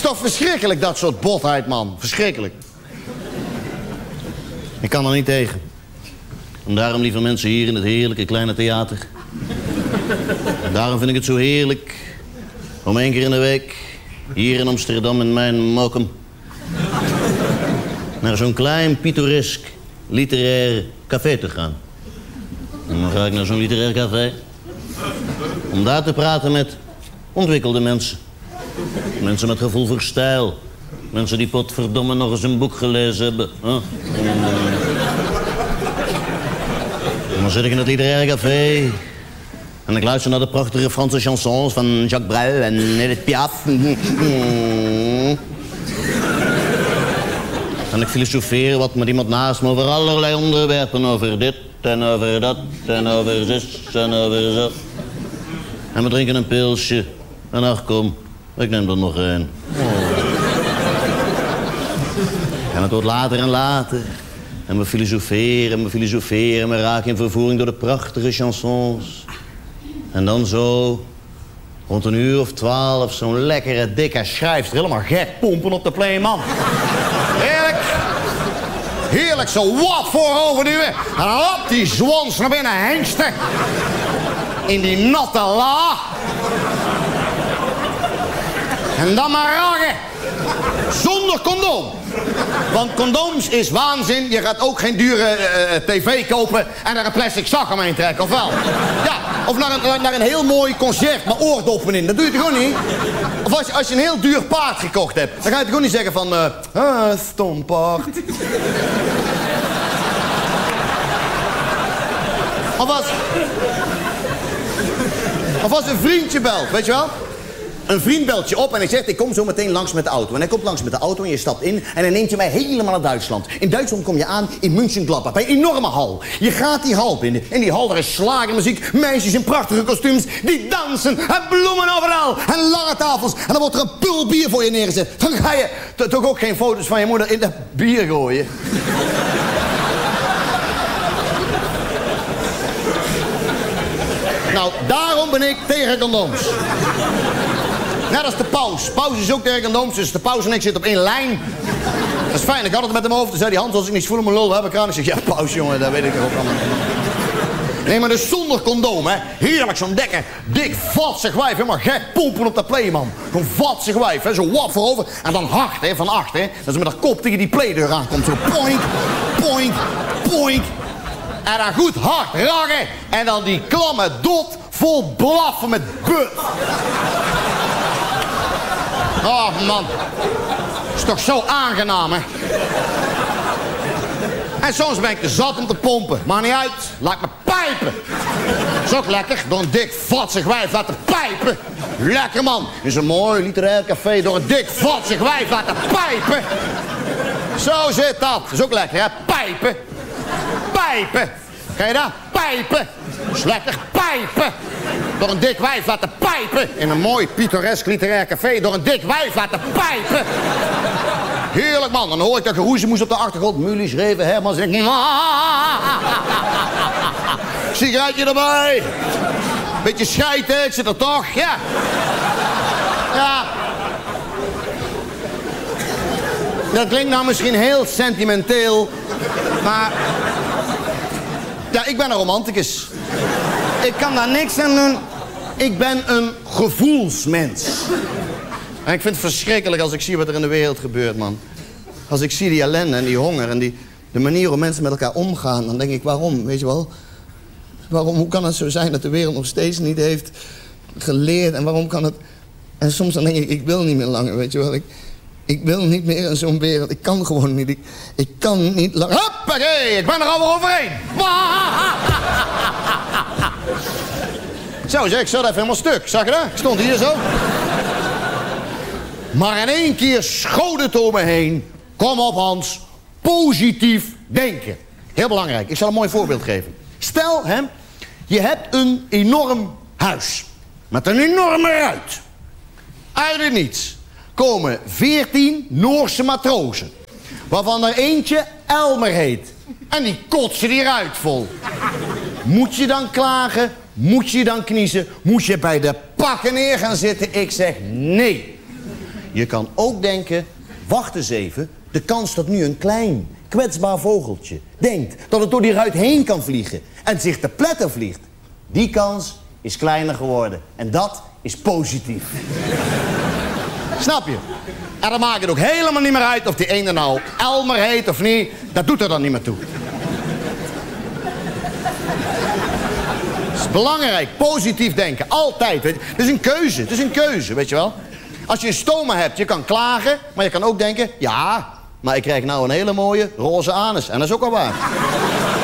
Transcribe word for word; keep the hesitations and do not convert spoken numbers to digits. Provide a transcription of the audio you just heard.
toch verschrikkelijk, dat soort botheid, man. Verschrikkelijk. Ik kan er niet tegen. En daarom, lieve mensen, hier in het heerlijke kleine theater. En daarom vind ik het zo heerlijk om één keer in de week hier in Amsterdam in mijn Mokum naar zo'n klein pittoresk literair café te gaan. En dan ga ik naar zo'n literair café om daar te praten met ontwikkelde mensen. Mensen met gevoel voor stijl. Mensen die potverdomme nog eens een boek gelezen hebben. Huh? En dan zit ik in het literaire café en ik luister naar de prachtige Franse chansons van Jacques Brel en Edith Piaf. En ik filosofeer wat met iemand naast me over allerlei onderwerpen. Over dit en over dat en over zus en over zo. En we drinken een pilsje. En ach kom, ik neem er nog een. Oh. En het wordt later en later. En we filosoferen, we filosoferen, we raken in vervoering door de prachtige chansons. En dan zo, rond een uur of twaalf, zo'n lekkere, dikke schrijfster. Helemaal gek pompen op de play, man. Heerlijk. Heerlijk, zo wat vooroverduwen. En dan op die zwans naar binnen hengsten. In die natte la. En dan maar ragen. Zonder condoom. Want condooms is waanzin. Je gaat ook geen dure uh, tv kopen en daar een plastic zak omheen trekken, of wel? Ja, of naar een, naar een heel mooi concert met oordoppen in. Dat doe je toch gewoon niet? Of als je, als je een heel duur paard gekocht hebt, dan ga je toch gewoon niet zeggen van... Uh, ah, stom paard. Of als... Of als een vriendje belt, weet je wel? Een vriend belt je op en hij zegt, ik kom zo meteen langs met de auto. En hij komt langs met de auto en je stapt in en dan neemt je mij helemaal naar Duitsland. In Duitsland kom je aan in München-Gladbach, bij een enorme hal. Je gaat die hal binnen. In die hal, daar is slagermuziek, meisjes in prachtige kostuums, die dansen en bloemen overal. En lange tafels. En dan wordt er een pul bier voor je neergezet. Dan ga je toch ook geen foto's van je moeder in dat bier gooien. Nou, daarom ben ik tegen condooms. Net als de paus. Paus is ook tegen condooms, dus de paus en ik zitten op één lijn. Dat is fijn, ik had het met hem over. Toen zei die Hans, als ik niets voel in mijn lul heb ik aan. Ik zeg, ja, paus, jongen, dat weet ik ook allemaal. Nee, maar dus zonder condoom, hè. Heerlijk, zo'n dikke, dik, vatsig wijf. Helemaal gek pompen op dat play, man. Zo'n vatsig wijf, hè. Zo wat voorover. En dan hard, hè, van achter, hè. Dat ze met haar kop tegen die playdeur aankomt. Zo poink, poink, poink. En dan goed hard ragen. En dan die klamme dot vol blaffen met but. Oh, man. Is toch zo aangenaam, hè? En soms ben ik te zat om te pompen. Maakt niet uit. Laat me pijpen. Is ook lekker. Door een dik, vatsig wijf laten pijpen. Lekker, man. Is een mooi literair café. Door een dik, vatsig wijf laten pijpen. Zo zit dat. Is ook lekker, hè? Pijpen. Pijpen. Ga je dat? Pijpen. Is lekker. Pijpen. Door een dik wijf laten pijpen. In een mooi pittoresk literair café. Door een dik wijf laten pijpen. Heerlijk, man. Dan hoor ik dat geroezemoes op de achtergrond. Mulies, Reven, Hermans. En ik... Sigaretje erbij. Beetje schijten. Ik zit er toch. Ja. Ja. Dat klinkt nou misschien heel sentimenteel. Maar... Ja, ik ben een romanticus. Ik kan daar niks aan doen. Ik ben een gevoelsmens. En ik vind het verschrikkelijk als ik zie wat er in de wereld gebeurt, man. Als ik zie die ellende en die honger en die, de manier hoe mensen met elkaar omgaan... dan denk ik, waarom, weet je wel? Waarom, hoe kan het zo zijn dat de wereld nog steeds niet heeft geleerd? En waarom kan het... En soms dan denk ik, ik wil niet meer langer, weet je wel? Ik, ik wil niet meer in zo'n wereld. Ik kan gewoon niet. Ik, ik kan niet langer... Hoppakee, ik ben er al overheen. Zo zeg, ik zat even helemaal stuk. Zag je dat? Ik stond hier zo. Maar in één keer schoot het door me heen. Kom op, Hans. Positief denken. Heel belangrijk. Ik zal een mooi voorbeeld geven. Stel, hè, je hebt een enorm huis. Met een enorme ruit. Uit het niets komen veertien Noorse matrozen. Waarvan er eentje Elmer heet. En die kotsen die ruit vol. Moet je dan klagen? Moet je dan kniezen? Moet je bij de pakken neer gaan zitten? Ik zeg nee. Je kan ook denken, wacht eens even, de kans dat nu een klein, kwetsbaar vogeltje denkt dat het door die ruit heen kan vliegen en zich te pletter vliegt, die kans is kleiner geworden. En dat is positief. Snap je? En dan maakt het ook helemaal niet meer uit of die ene nou Elmer heet of niet. Dat doet er dan niet meer toe. Het is belangrijk, positief denken. Altijd. Weet je. Het is een keuze, het is een keuze, weet je wel. Als je een stoma hebt, je kan klagen, maar je kan ook denken, ja, maar ik krijg nou een hele mooie roze anus. En dat is ook al waar.